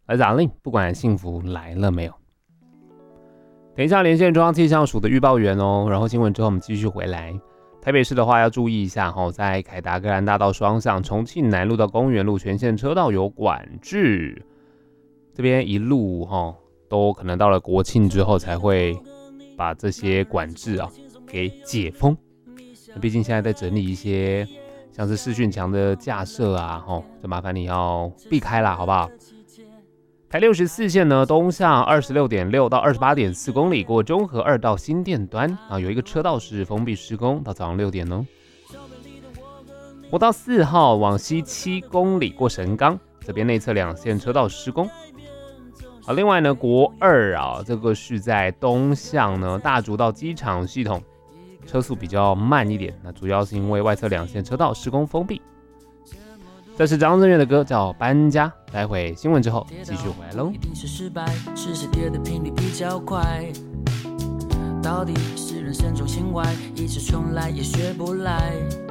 而打令，不管幸福来了没有。等一下连线中央气象署的预报员哦，然后新闻之后我们继续回来。台北市的话要注意一下在凯达格兰大道双向重庆南路到公园路全线车道有管制，这边一路都可能到了国庆之后才会把这些管制给解封。毕竟现在在整理一些像是视讯墙的架设就麻烦你要避开啦，好不好？台64线呢，东向26.6到28.4公里，过中和2到新店端有一个车道是封闭施工，到早上6点哦。国道4号往西7公里，过神冈，这边内侧2线车道施工。另外呢，国2这个是在东向呢大竹到机场系统，车速比较慢一点，那主要是因为外侧2线车道施工封闭。这是张震岳的歌，叫《搬家》。待会新闻之后继续回来喽。 一定是失败，是谁跌的频率比较快？到底是人生中情怀，一直重来也学不来。